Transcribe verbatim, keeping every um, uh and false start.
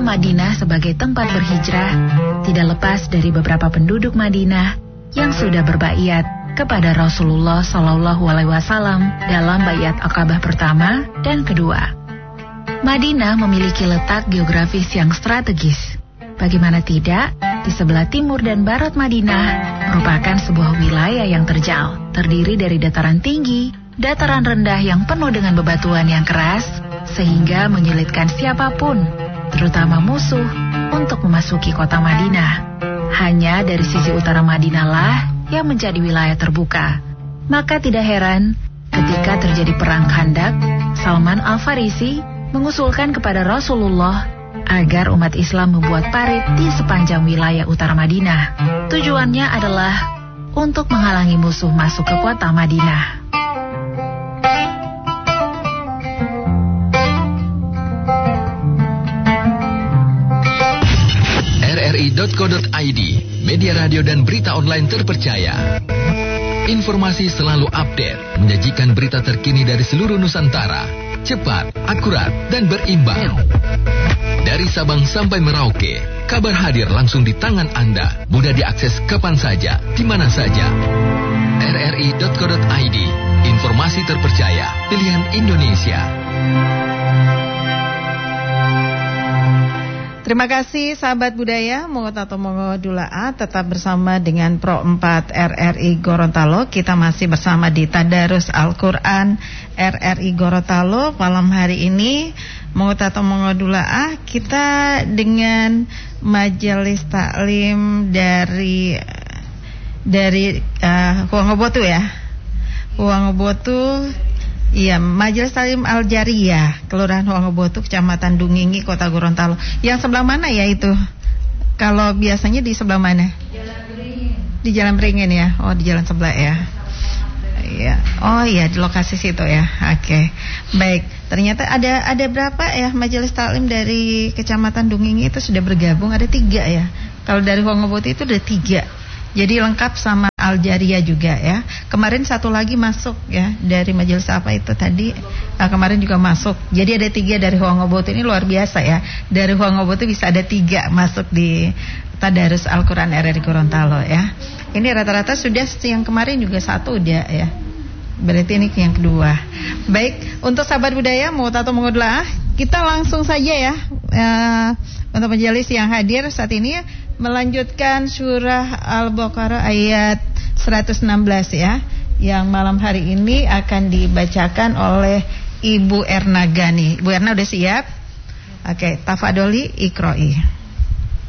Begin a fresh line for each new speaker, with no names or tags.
Madinah sebagai tempat berhijrah tidak lepas dari beberapa penduduk Madinah yang sudah berbaiat kepada Rasulullah Shallallahu Alaihi Wasallam dalam baiat Aqabah pertama dan kedua. Madinah memiliki letak geografis yang strategis. Bagaimana tidak, di sebelah timur dan barat Madinah merupakan sebuah wilayah yang terjal, terdiri dari dataran tinggi, dataran rendah yang penuh dengan bebatuan yang keras, sehingga menyulitkan siapapun, terutama musuh, untuk memasuki kota Madinah. Hanya dari sisi utara Madinah lah yang menjadi wilayah terbuka. Maka tidak heran ketika terjadi perang Khandaq, Salman Al-Farisi mengusulkan kepada Rasulullah agar umat Islam membuat parit di sepanjang wilayah utara Madinah. Tujuannya adalah untuk menghalangi musuh masuk ke kota Madinah.
R R I titik co titik I D, media radio dan berita online terpercaya. Informasi selalu update, menyajikan berita terkini dari seluruh Nusantara. Cepat, akurat, dan berimbang. Dari Sabang sampai Merauke, kabar hadir langsung di tangan Anda. Mudah diakses kapan saja, di mana saja. R R I titik co titik I D, informasi terpercaya, pilihan Indonesia.
Terima kasih sahabat budaya, Mongo Tato Mongo Dula'a, tetap bersama dengan Pro empat R R I Gorontalo. Kita masih bersama di Tadarus Al-Quran R R I Gorontalo. Malam hari ini Mongo Tato Mongo Dula'a, kita dengan majelis taklim dari dari uh, Huangobotu ya Huangobotu. Iya, Majelis Taklim Al-Jariyah, Kelurahan Huangobotu, Kecamatan Dungingi, Kota Gorontalo. Yang sebelah mana ya itu? Kalau biasanya di sebelah mana?
Jalan Beringin.
Di Jalan Beringin ya? Oh, di jalan sebelah ya. Iya. Oh iya, di lokasi situ ya. Oke. Baik. Ternyata ada ada berapa ya Majelis Taklim dari Kecamatan Dungingi itu sudah bergabung? Ada tiga ya. Kalau dari Huangobotu itu ada tiga. Jadi lengkap sama Al-Jariyah juga ya. Kemarin satu lagi masuk ya dari majelis apa itu tadi, nah, kemarin juga masuk. Jadi ada tiga dari Huangobotu, ini luar biasa ya. Dari Huangobotu bisa ada tiga masuk di Tadarus Al-Quran R R I Gorontalo ya. Ini rata-rata sudah, yang kemarin juga satu udah ya. Berarti ini yang kedua. Baik, untuk sahabat budaya Mongo Tato Mongo Dula'a, kita langsung saja ya uh, untuk majelis yang hadir saat ini melanjutkan surah Al-Baqarah ayat seratus enam belas ya, yang malam hari ini akan dibacakan oleh Ibu Erna Gani. Ibu Erna udah siap? Oke, tafadholi iqra'i.